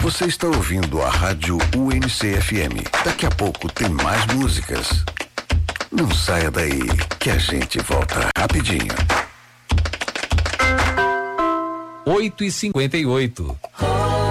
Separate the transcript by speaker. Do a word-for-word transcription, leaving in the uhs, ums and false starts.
Speaker 1: Você está ouvindo a Rádio U N C F M. Daqui a pouco tem mais músicas. Não saia daí, que a gente volta rapidinho.
Speaker 2: oito e cinquenta e oito.